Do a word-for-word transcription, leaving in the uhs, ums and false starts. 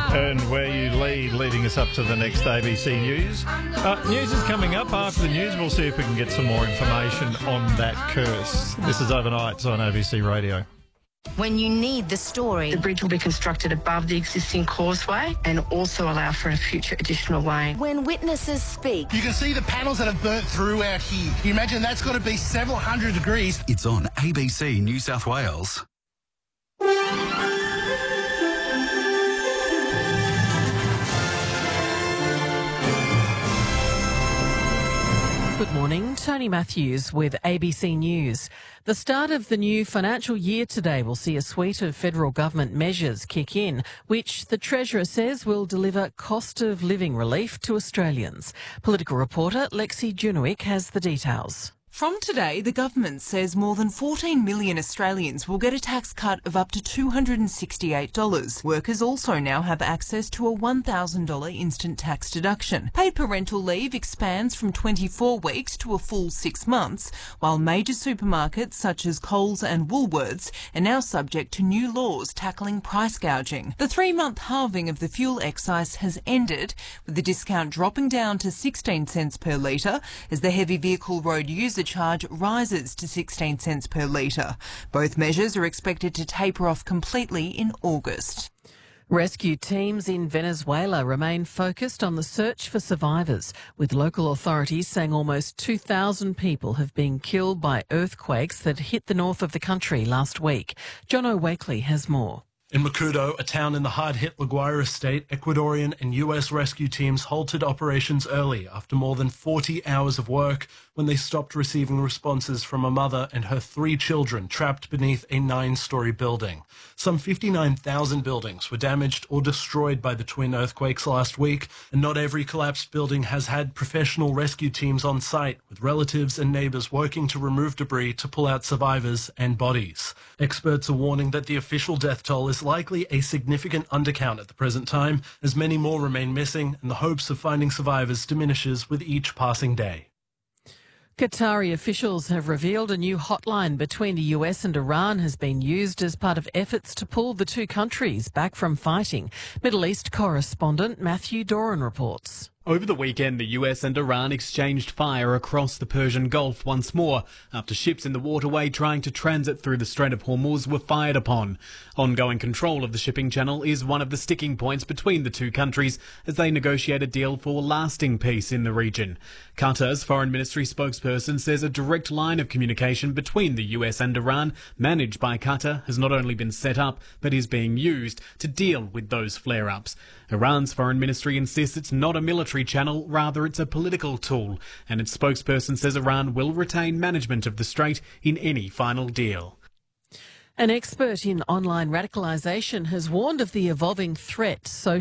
And where you lead, leading us up to the next A B C News. Uh, news is coming up. After the news, we'll see if we can get some more information on that curse. This is Overnights on A B C Radio. When you need the story. The bridge will be constructed above the existing causeway and also allow for a future additional lane. When witnesses speak. You can see the panels that have burnt through out here. You imagine that's got to be several hundred degrees. It's on A B C New South Wales. Good morning, Tony Matthews with A B C News. The start of the new financial year today will see a suite of federal government measures kick in, which the Treasurer says will deliver cost of living relief to Australians. Political reporter Lexi Junowick has the details. From today, the government says more than fourteen million Australians will get a tax cut of up to two hundred sixty-eight dollars. Workers also now have access to a one thousand dollars instant tax deduction. Paid parental leave expands from twenty-four weeks to a full six months, while major supermarkets such as Coles and Woolworths are now subject to new laws tackling price gouging. The three-month halving of the fuel excise has ended, with the discount dropping down to sixteen cents per litre as the heavy vehicle road user charge rises to sixteen cents per litre. Both measures are expected to taper off completely in August. Rescue teams in Venezuela remain focused on the search for survivors, with local authorities saying almost two thousand people have been killed by earthquakes that hit the north of the country last week. John O'Wakely has more. In Macuto, a town in the hard-hit La Guaira state, Ecuadorian and U S rescue teams halted operations early after more than forty hours of work when they stopped receiving responses from a mother and her three children trapped beneath a nine-storey building. Some fifty-nine thousand buildings were damaged or destroyed by the twin earthquakes last week, and not every collapsed building has had professional rescue teams on site, with relatives and neighbours working to remove debris to pull out survivors and bodies. Experts are warning that the official death toll is likely a significant undercount at the present time, as many more remain missing and the hopes of finding survivors diminishes with each passing day. Qatari officials have revealed a new hotline between the U S and Iran has been used as part of efforts to pull the two countries back from fighting. Middle East correspondent Matthew Doran reports. Over the weekend, the U S and Iran exchanged fire across the Persian Gulf once more after ships in the waterway trying to transit through the Strait of Hormuz were fired upon. Ongoing control of the shipping channel is one of the sticking points between the two countries as they negotiate a deal for lasting peace in the region. Qatar's foreign ministry spokesperson says a direct line of communication between the U S and Iran, managed by Qatar, has not only been set up but is being used to deal with those flare-ups. Iran's foreign ministry insists it's not a military channel, rather it's a political tool, and its spokesperson says Iran will retain management of the strait in any final deal. An expert in online radicalisation has warned of the evolving threat so